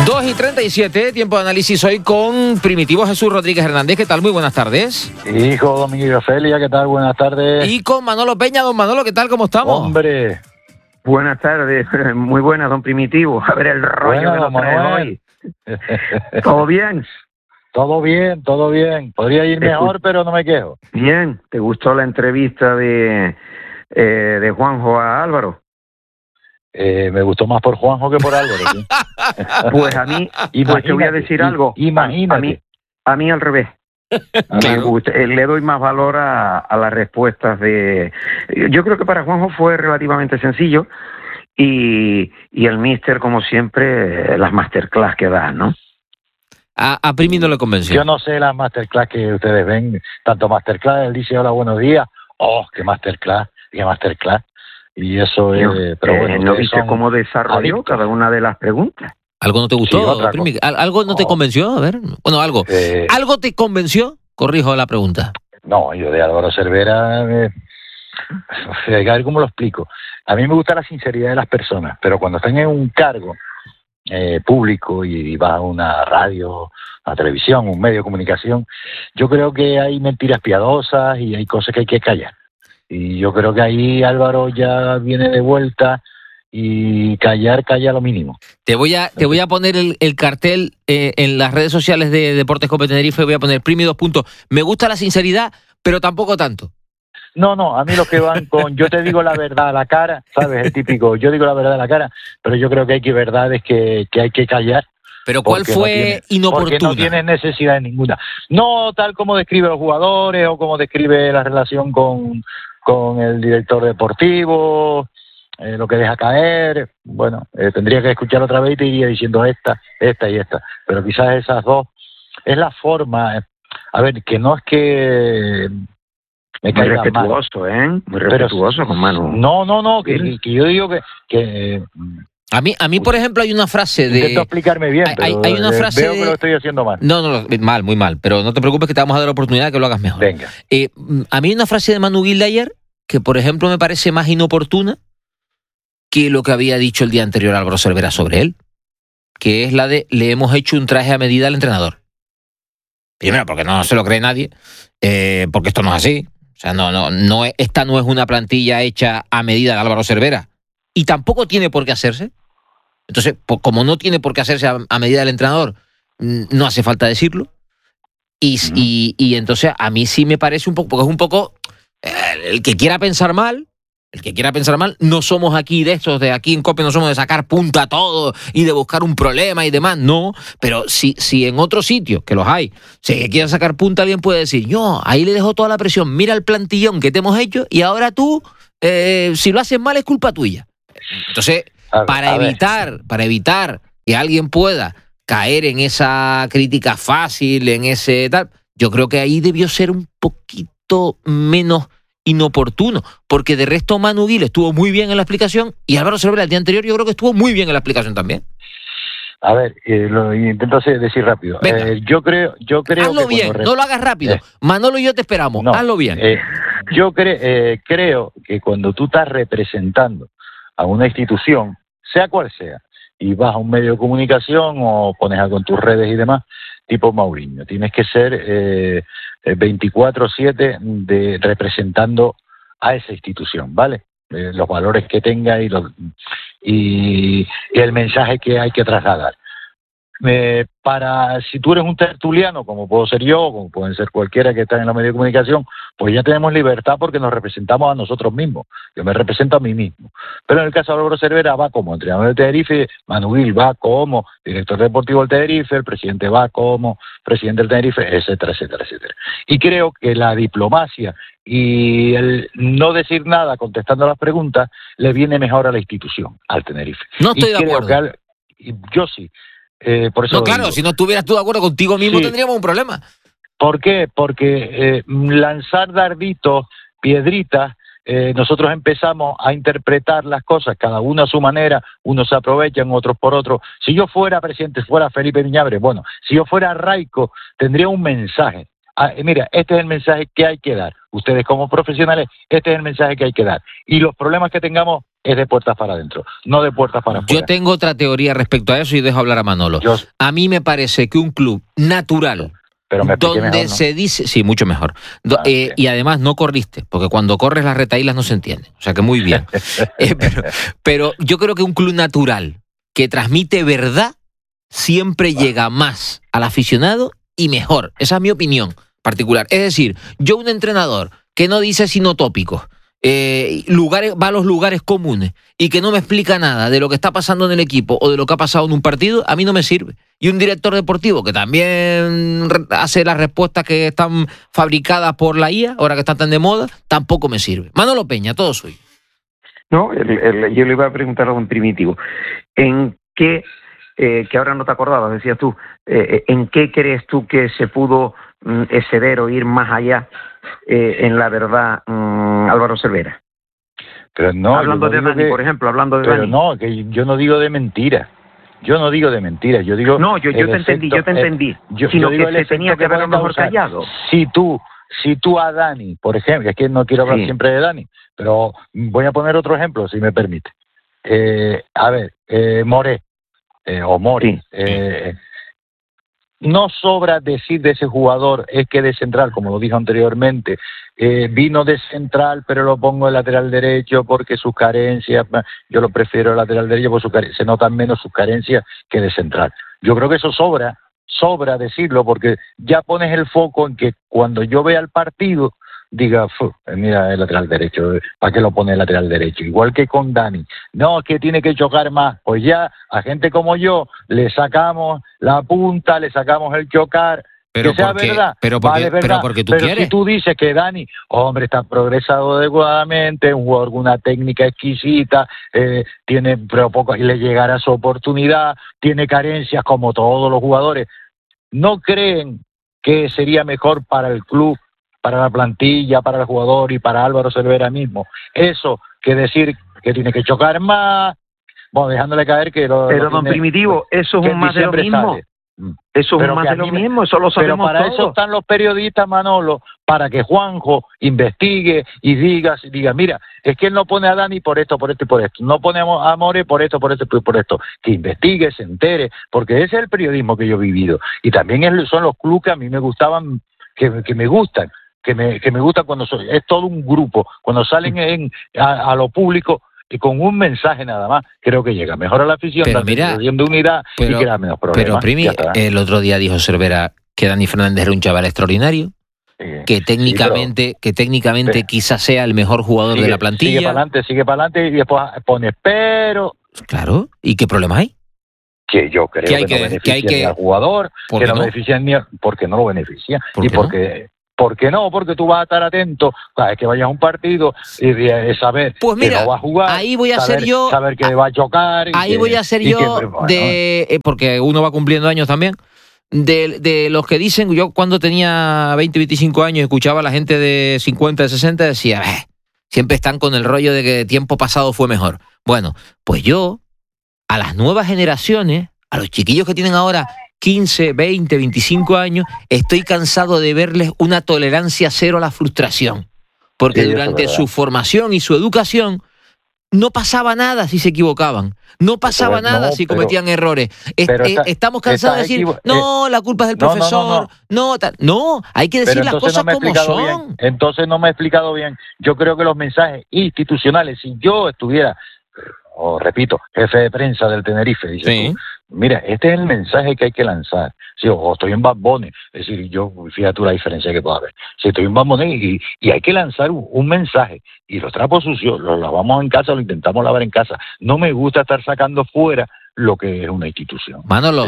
2:37, tiempo de análisis hoy con Primitivo Jesús Rodríguez Hernández. ¿Qué tal? Muy buenas tardes. Hijo Domingo y Ofelia, ¿qué tal? Buenas tardes. Y con Manolo Peña. Don Manolo, ¿qué tal? ¿Cómo estamos? Hombre. Buenas tardes, muy buenas, don Primitivo. A ver el rollo que nos trae hoy. ¿Todo bien? Todo bien, todo bien. Podría ir mejor, pero no me quejo. Bien, ¿te gustó la entrevista de Juanjo a Álvaro? Me gustó más por Juanjo que por Álvaro. ¿Sí? Pues a mí, pues te voy a decir algo. Imagínate. A mí al revés. Le doy más valor a las respuestas de... Yo creo que para Juanjo fue relativamente sencillo y el míster, como siempre, las masterclass que da, ¿no? A Primi no le convenció. Yo no sé las masterclass que ustedes ven, tanto masterclass, él dice hola, buenos días, qué masterclass. Y eso es... pero bueno, ¿no viste cómo desarrolló adictos cada una de las preguntas? ¿Algo no te gustó, sí, Primi? ¿Algo no te convenció? A ver, bueno, algo. ¿Algo te convenció? Corrijo la pregunta. No, yo de Álvaro Cervera... a ver cómo lo explico. A mí me gusta la sinceridad de las personas, pero cuando están en un cargo público y va a una radio, a televisión, un medio de comunicación, yo creo que hay mentiras piadosas y hay cosas que hay que callar. Y yo creo que ahí Álvaro ya viene de vuelta y calla lo mínimo. Te voy a poner el cartel en las redes sociales de Deportes Cope Tenerife. Voy a poner Primi 2 puntos. Me gusta la sinceridad, pero tampoco tanto. No, a mí los que van con yo te digo la verdad a la cara, ¿sabes? El típico, yo digo la verdad a la cara, pero yo creo que hay verdades que hay que callar. ¿Pero cuál fue inoportuna? Porque no tienes necesidad de ninguna. No tal como describe los jugadores o como describe la relación con el director deportivo, lo que deja caer. Bueno, tendría que escuchar otra vez y te iría diciendo esta y esta. Pero quizás esas dos es la forma. A ver, que no es que... Muy respetuoso, mal. Muy respetuoso con Manu. No, que yo digo que a mí, por ejemplo, hay una frase de... Intento explicarme bien, pero hay una frase veo que lo estoy haciendo mal. No, mal, muy mal, pero no te preocupes que te vamos a dar la oportunidad de que lo hagas mejor. Venga. A mí hay una frase de Manu Gil de ayer que, por ejemplo, me parece más inoportuna que lo que había dicho el día anterior Álvaro Cervera sobre él, que es la de le hemos hecho un traje a medida al entrenador. Primero, porque no se lo cree nadie, porque esto no es así. O sea, esta no es una plantilla hecha a medida de Álvaro Cervera y tampoco tiene por qué hacerse. Entonces, como no tiene por qué hacerse a medida del entrenador, no hace falta decirlo. Y entonces a mí sí me parece un poco, porque es un poco el que quiera pensar mal, no somos aquí de estos, de aquí en COPE no somos de sacar punta a todo y de buscar un problema y demás, no, pero si en otro sitio, que los hay, si quieren sacar punta, alguien puede decir, yo, ahí le dejo toda la presión, mira el plantillón que te hemos hecho y ahora tú, si lo haces mal es culpa tuya. Entonces, para evitar que alguien pueda caer en esa crítica fácil, en ese tal, yo creo que ahí debió ser un poquito menos inoportuno, porque de resto Manu Gil estuvo muy bien en la explicación y Álvaro Cervera el día anterior yo creo que estuvo muy bien en la explicación también. A ver, lo intento decir rápido. Yo creo hazlo que bien, no lo hagas rápido. Manolo y yo te esperamos, hazlo bien. Yo creo que cuando tú estás representando a una institución, sea cual sea, y vas a un medio de comunicación o pones algo en tus redes y demás, tipo Mourinho, tienes que ser 24/7 representando a esa institución, ¿vale? Los valores que tenga y el mensaje que hay que trasladar. Si tú eres un tertuliano, como puedo ser yo, como pueden ser cualquiera que está en la medio de comunicación, pues ya tenemos libertad porque nos representamos a nosotros mismos. Yo me represento a mí mismo. Pero en el caso de Álvaro Cervera va como entrenador del Tenerife, Manu Gil va como director deportivo del Tenerife, el presidente va como presidente del Tenerife, etcétera. Y creo que la diplomacia y el no decir nada contestando las preguntas le viene mejor a la institución, al Tenerife. No estoy de acuerdo. Yo sí. Por eso claro, si no estuvieras tú de acuerdo contigo mismo, sí, tendríamos un problema. ¿Por qué? Porque lanzar darditos, piedritas, nosotros empezamos a interpretar las cosas, cada uno a su manera, unos se aprovechan, otros por otros. Si yo fuera presidente, fuera Felipe Viñabre, bueno, si yo fuera Raico, tendría un mensaje. Mira, este es el mensaje que hay que dar. Ustedes como profesionales, este es el mensaje que hay que dar. Y los problemas que tengamos, es de puertas para adentro, no de puertas para afuera. Yo tengo otra teoría respecto a eso y dejo hablar a Manolo. A mí me parece que un club natural, pero donde mejor, ¿no? se dice... Sí, mucho mejor. Y además no corriste, porque cuando corres las retahílas no se entienden. O sea que muy bien. Pero yo creo que un club natural que transmite verdad siempre llega más al aficionado y mejor. Esa es mi opinión particular. Es decir, yo un entrenador que no dice sino tópicos, va a los lugares comunes y que no me explica nada de lo que está pasando en el equipo o de lo que ha pasado en un partido, a mí no me sirve. Y un director deportivo que también hace las respuestas que están fabricadas por la IA, ahora que están tan de moda, tampoco me sirve. Manolo Peña, todo suyo. No, yo le iba a preguntar algo en Primitivo. ¿En qué, que ahora no te acordabas, decías tú, en qué crees tú que se pudo exceder o ir más allá en la verdad Álvaro Cervera? Pero no, hablando de Dani, por ejemplo, hablando de Dani. No, que yo no digo de mentiras. Yo no digo de mentiras, yo digo... No, yo te entendí. Sino que se tenía que haber mejor callado. Si tú a Dani, por ejemplo, es que no quiero hablar siempre de Dani, pero voy a poner otro ejemplo, si me permite. Moré, o Mori. No sobra decir de ese jugador es que de central, como lo dije anteriormente, vino de central, pero lo pongo de lateral derecho porque sus carencias, yo lo prefiero lateral derecho porque se notan menos sus carencias que de central. Yo creo que eso sobra decirlo, porque ya pones el foco en que cuando yo vea el partido, diga, mira el lateral derecho, ¿para qué lo pone el lateral derecho? Igual que con Dani. No, es que tiene que chocar más. Pues ya a gente como yo le sacamos la punta, le sacamos el chocar. Pero que sea porque, verdad, pero porque tú quieres. Si tú dices que Dani, hombre, está progresado adecuadamente, un jugador con una técnica exquisita, tiene pero poco y le llegará su oportunidad, tiene carencias como todos los jugadores. ¿No creen que sería mejor para el club, para la plantilla, para el jugador y para Álvaro Cervera mismo eso que decir que tiene que chocar más, bueno, dejándole caer que pero don Primitivo, eso es un más de lo mismo sale. Eso es un más de lo mismo, eso lo sabemos todos. Pero para eso están los periodistas, Manolo, para que Juanjo investigue y diga, mira, es que él no pone a Dani por esto, por esto y por esto, no pone a More por esto y por esto, que investigue, se entere, porque ese es el periodismo que yo he vivido, y también son los clubes que a mí me gustaban, que me gustan, que me gusta cuando es todo un grupo, cuando salen a lo público y con un mensaje nada más, creo que llega mejor a la afición, pero mira, de unidad y crea menos problemas. Pero Primi, el otro día dijo Cervera que Dani Fernández era un chaval extraordinario, que técnicamente quizás sea el mejor jugador de la plantilla. Sigue para adelante y después pone pero... Claro, ¿y qué problema hay? Que yo creo que no beneficia ni al jugador, que no beneficia ni porque no lo beneficia. ¿Por qué no? Porque tú vas a estar atento cada vez que vayas a un partido y saber pues mira, que no va a jugar, ahí voy a ser yo, saber que va a chocar. Ahí voy a ser yo porque uno va cumpliendo años también, de los que dicen, yo cuando tenía 20, 25 años escuchaba a la gente de 50, de 60, decía, siempre están con el rollo de que tiempo pasado fue mejor. Bueno, pues yo, a las nuevas generaciones, a los chiquillos que tienen ahora 15, 20, 25 años, estoy cansado de verles una tolerancia cero a la frustración. Porque durante su formación y su educación no pasaba nada si se equivocaban. No pasaba nada si cometían errores. Estamos cansados de decir, la culpa es del profesor. No, hay que decir las cosas como son. Entonces no me he explicado bien. Yo creo que los mensajes institucionales, si yo estuviera... repito, jefe de prensa del Tenerife, dice tú, mira, este es el mensaje que hay que lanzar. O estoy en Bad Bunny, es decir, yo, fíjate tú la diferencia que puede haber. Si estoy en Bad Bunny y hay que lanzar un mensaje, y los trapos sucios los lavamos en casa, lo intentamos lavar en casa. No me gusta estar sacando fuera lo que es una institución. Manolo,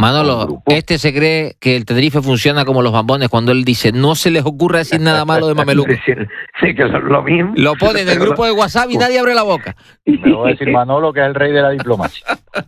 este se cree que el Tenerife funciona como los bambones cuando él dice, no se les ocurra decir nada malo de Mameluco. Sí, que lo mismo. Lo pone en el grupo de WhatsApp y nadie abre la boca. Me voy a decir Manolo, que es el rey de la diplomacia.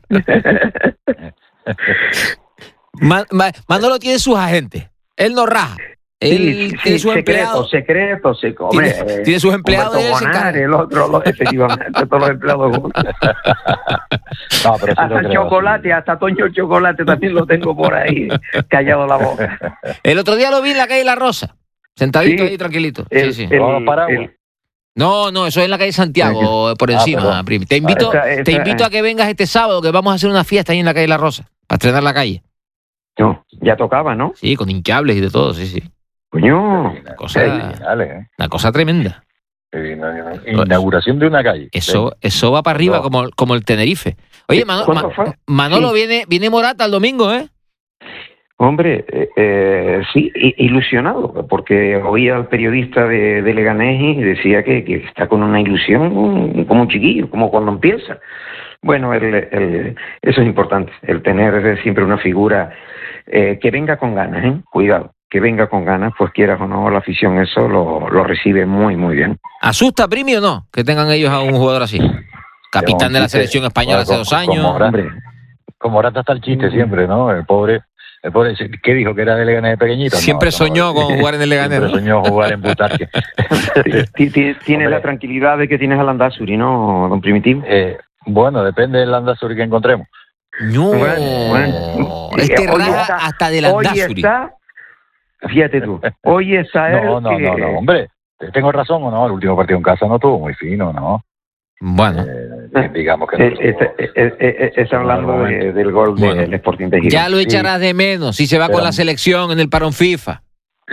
Manolo tiene sus agentes. Él no raja. Él tiene sus empleados. Secretos. Tiene sus empleados. El otro, efectivamente, todos los empleados juntos. No, pero sí hasta Chocolate, hasta Toño Chocolate también lo tengo por ahí, callado la boca. El otro día lo vi en la calle La Rosa, sentadito ahí tranquilito. No, eso es en la calle Santiago, por encima, Primi. Te invito a que vengas este sábado, que vamos a hacer una fiesta ahí en la calle La Rosa, para estrenar la calle. No, ya tocaba, ¿no? Sí, con hinchables y de todo, sí. Coño. Una cosa tremenda. Inauguración de una calle. Eso va para arriba como el Tenerife. Oye, Manolo, viene Morata el domingo, ¿eh? Hombre, sí, ilusionado, porque oía al periodista de Leganés y decía que está con una ilusión como un chiquillo, como cuando empieza. Bueno, eso es importante, el tener siempre una figura que venga con ganas, cuidado, que venga con ganas, pues quieras o no, la afición eso lo recibe muy, muy bien. ¿Asusta, Primi, o no, que tengan ellos a un jugador así? Capitán de la selección española hace 2 años. Como Morata está el chiste siempre, ¿no? El pobre, ¿qué dijo? ¿Que era de Leganés de pequeñito? Siempre soñó con jugar en el Leganés. Siempre soñó jugar en Butarque. Tienes la tranquilidad de que tienes a Landázuri, ¿no, don Primitivo? Bueno, depende del Landázuri que encontremos. No, este raja hasta de Landázuri. Fíjate tú, hoy está No, hombre, ¿tengo razón o no? El último partido en casa no estuvo muy fino, ¿no? Bueno, digamos que está hablando del gol del Sporting de Gijón. Ya lo echarás de menos si se va con la selección en el parón FIFA.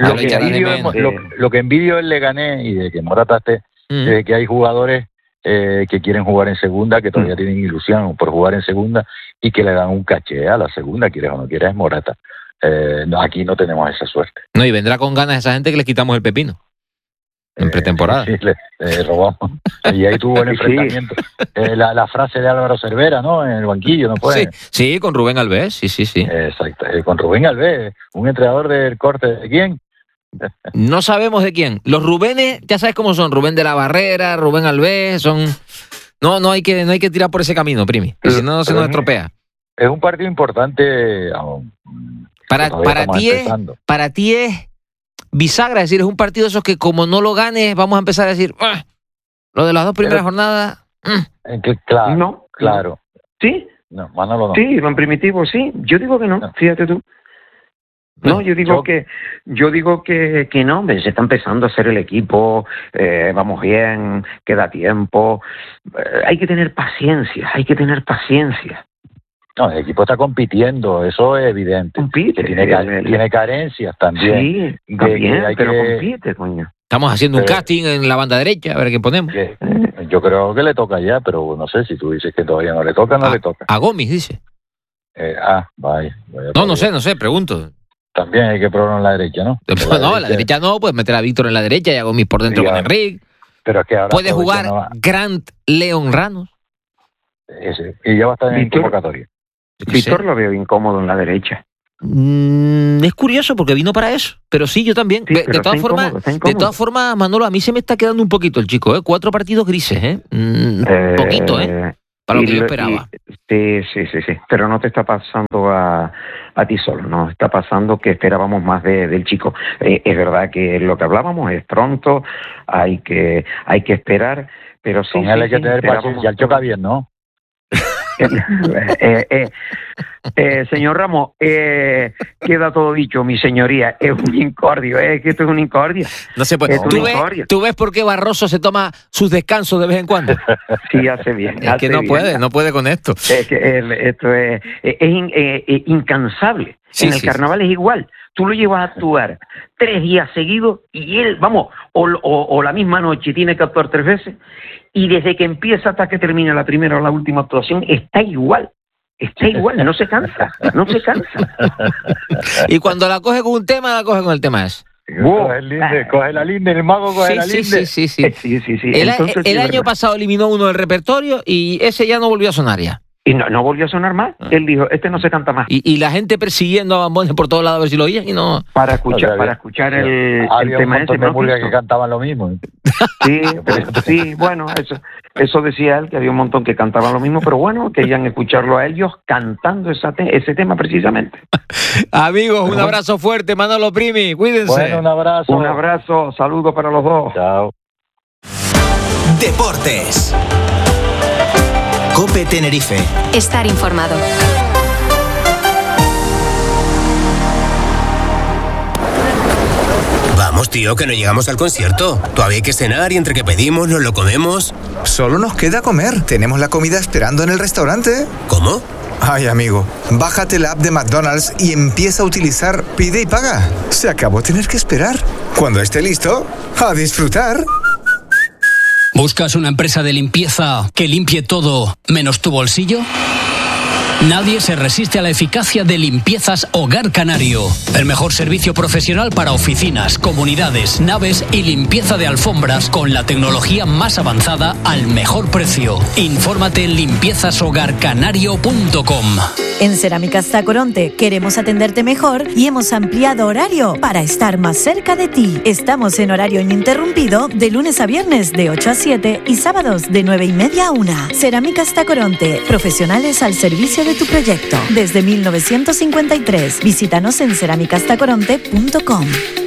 Lo que envidio el Leganés y de que Morata esté, de que hay jugadores que quieren jugar en segunda, que todavía tienen ilusión por jugar en segunda y que le dan un caché a la segunda, quieres o no quieres, es Morata. Aquí no tenemos esa suerte. No, y vendrá con ganas esa gente que le quitamos el pepino. En pretemporada. Sí, le robamos. Y ahí tuvo el enfrentamiento. La frase de Álvaro Cervera, ¿no? En el banquillo, ¿no fue? Sí, con Rubén Alves, sí. Exacto, con Rubén Alves, un entrenador del corte de quién. No sabemos de quién. Los Rubénes, ya sabes cómo son. Rubén de la Barrera, Rubén Alves, son... No hay que tirar por ese camino, Primi. Que si no, se nos estropea. Es un partido importante. Para ti es bisagra, es decir, es un partido de esos que como no lo ganes, vamos a empezar a decir, lo de las 2 primeras jornadas. Claro. ¿Sí? No, Manolo no. Sí, don Primitivo, sí. Yo digo que no. Fíjate tú. No, yo digo que no, hombre, se está empezando a hacer el equipo, vamos bien, queda tiempo, hay que tener paciencia. No, el equipo está compitiendo, eso es evidente. Compite. Tiene carencias también. Sí, también, pero compite, coño. Estamos haciendo un casting en la banda derecha, a ver qué ponemos. Yo creo que le toca ya, pero no sé, si tú dices que todavía no le toca, le toca. A Gómez, dice. Vaya. No sé, pregunto. También hay que probar en la derecha, ¿no? La derecha no, puedes meter a Víctor en la derecha y a Gómez por dentro con Enrique. Pero es que ahora puede jugar Grant Leon Ranos. Y ya va a estar en convocatoria. Víctor lo veo incómodo en la derecha. Es curioso porque vino para eso, pero sí, yo también. Sí, de todas formas, Manolo, a mí se me está quedando un poquito el chico, 4 partidos grises, poquito, para lo que yo esperaba. Sí, pero no te está pasando a ti solo, no está pasando que esperábamos más del chico. Es verdad que lo que hablábamos es pronto, hay que esperar, pero sí. Con él hay que tener paciencia, choca bien, ¿no? Señor Ramos, queda todo dicho, mi señoría, es un incordio, que esto es una incordia. No se puede. ¿Tú ves por qué Barroso se toma sus descansos de vez en cuando? Sí, hace bien. Es que no puede con esto. Es que esto es incansable. En el carnaval es igual. Tú lo llevas a actuar 3 días seguidos y él, o la misma noche tiene que actuar 3 veces y desde que empieza hasta que termina la primera o la última actuación está igual, no se cansa. Y cuando la coge con un tema, la coge con el tema ese. Coge la linde, el mago coge la linde. Sí. Entonces, el año pasado eliminó uno del repertorio y ese ya no volvió a sonar ya. Y no volvió a sonar más. Él dijo, este no se canta más. Y la gente persiguiendo a Bambones por todos lados a ver si lo oían y no... Para escuchar el tema ese. Había un montón de que cantaban lo mismo. Sí, bueno, eso decía él, que había un montón que cantaban lo mismo, pero bueno, querían escucharlo a ellos cantando ese tema precisamente. Amigos, un abrazo fuerte, Manolo Primi, cuídense. Bueno, un abrazo, saludo para los dos. Chao. Deportes. COPE Tenerife. Estar informado. Vamos. Vamos, tío, que no llegamos al concierto. Todavía hay que cenar y entre que pedimos nos lo comemos. Solo nos queda comer. Tenemos la comida esperando en el restaurante. ¿Cómo? Ay, amigo, bájate la app de McDonald's y empieza a utilizar Pide y Paga. Se acabó tener que esperar. Cuando esté listo, a disfrutar. ¿Buscas una empresa de limpieza que limpie todo menos tu bolsillo? Nadie se resiste a la eficacia de Limpiezas Hogar Canario. El mejor servicio profesional para oficinas, comunidades, naves y limpieza de alfombras con la tecnología más avanzada al mejor precio. Infórmate en limpiezashogarcanario.com. En Cerámicas Tacoronte queremos atenderte mejor y hemos ampliado horario para estar más cerca de ti. Estamos en horario ininterrumpido de lunes a viernes de 8 a 7 y sábados de 9:30 a 1. Cerámicas Tacoronte, profesionales al servicio de tu proyecto. Desde 1953, visítanos en cerámicastacoronte.com.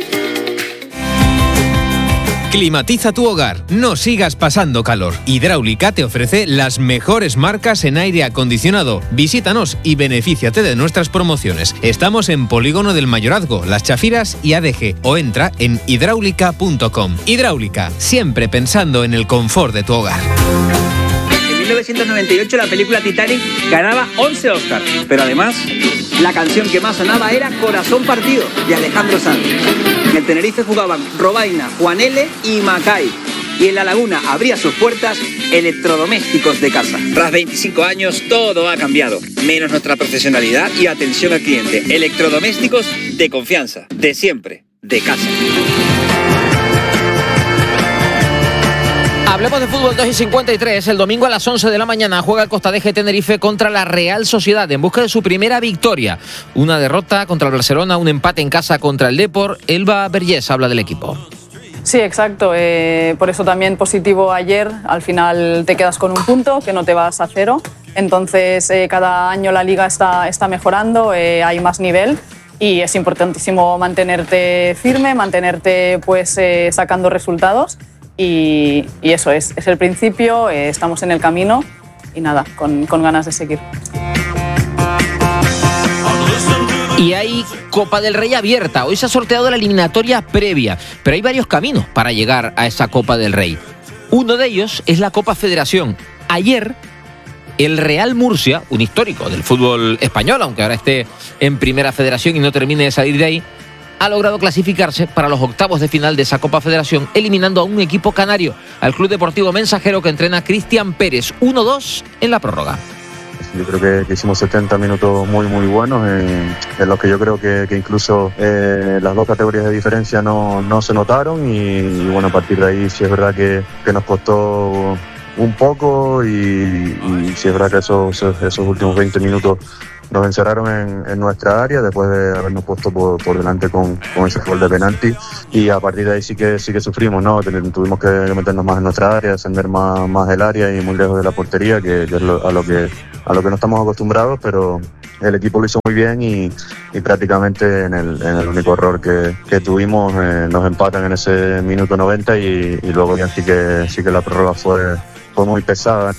Climatiza tu hogar, no sigas pasando calor. Hidráulica te ofrece las mejores marcas en aire acondicionado. Visítanos y benefíciate de nuestras promociones. Estamos en Polígono del Mayorazgo, Las Chafiras y ADG o entra en hidráulica.com. Hidráulica, siempre pensando en el confort de tu hogar. En 1998 la película Titanic ganaba 11 Oscars, pero además la canción que más sonaba era Corazón Partido, de Alejandro Sanz. En el Tenerife jugaban Robaina, Juan L. y Macay. Y en La Laguna abría sus puertas Electrodomésticos de Casa. Tras 25 años todo ha cambiado, menos nuestra profesionalidad y atención al cliente. Electrodomésticos de confianza, de siempre, de casa. Hablemos de fútbol. 2:53. El domingo a las 11 de la mañana juega el Costa Deje Tenerife contra la Real Sociedad en busca de su primera victoria. Una derrota contra el Barcelona, un empate en casa contra el Depor. Elba Vergés habla del equipo. Sí, exacto. Por eso también positivo ayer. Al final te quedas con un punto, que no te vas a cero. Entonces cada año la liga está mejorando, hay más nivel. Y es importantísimo mantenerte firme, mantenerte pues sacando resultados. Y eso es el principio, estamos en el camino y nada, con ganas de seguir. Y hay Copa del Rey abierta. Hoy se ha sorteado la eliminatoria previa, pero hay varios caminos para llegar a esa Copa del Rey. Uno de ellos es la Copa Federación. Ayer, el Real Murcia, un histórico del fútbol español, aunque ahora esté en Primera Federación y no termine de salir de ahí, ha logrado clasificarse para los octavos de final de esa Copa Federación, eliminando a un equipo canario, al Club Deportivo Mensajero que entrena Cristian Pérez. 1-2 en la prórroga. Yo creo que hicimos 70 minutos muy buenos, en los que yo creo que incluso las dos categorías de diferencia no se notaron y bueno, a partir de ahí sí es verdad que nos costó un poco y sí es verdad que esos últimos 20 minutos nos encerraron en nuestra área después de habernos puesto por delante con ese gol de penalti y a partir de ahí sí que sufrimos, ¿no? Tuvimos que meternos más en nuestra área, ascender más del área y muy lejos de la portería, que es a lo que no estamos acostumbrados, pero el equipo lo hizo muy bien y prácticamente en el único error que tuvimos nos empatan en ese minuto 90 y luego ya sí que la prórroga fue muy pesada.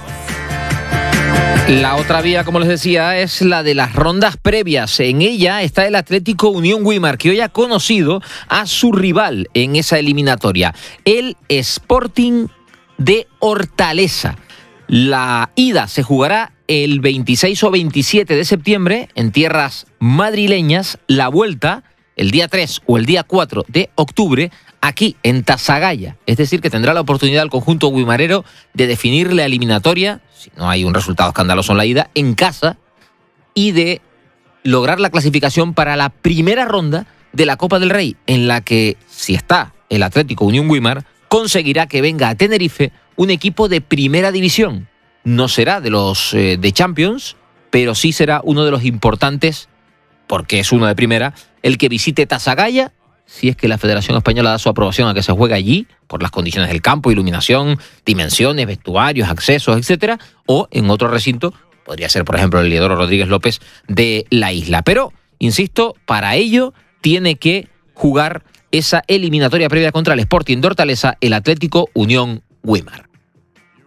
La otra vía, como les decía, es la de las rondas previas. En ella está el Atlético Unión Güímar, que hoy ha conocido a su rival en esa eliminatoria, el Sporting de Hortaleza. La ida se jugará el 26 o 27 de septiembre en tierras madrileñas. La vuelta, el día 3 o el día 4 de octubre, aquí en Tasagaya. Es decir, que tendrá la oportunidad el conjunto guimarero de definir la eliminatoria, si no hay un resultado escandaloso en la ida, en casa, y de lograr la clasificación para la primera ronda de la Copa del Rey, en la que, si está el Atlético Unión Güímar, conseguirá que venga a Tenerife un equipo de primera división. No será de los de Champions, pero sí será uno de los importantes, porque es uno de primera, el que visite Tasagaya, si es que la Federación Española da su aprobación a que se juegue allí, por las condiciones del campo, iluminación, dimensiones, vestuarios, accesos, etcétera, o en otro recinto, podría ser, por ejemplo, el Eliodoro Rodríguez López de la isla. Pero, insisto, para ello tiene que jugar esa eliminatoria previa contra el Sporting de Hortaleza, el Atlético Unión Güímar.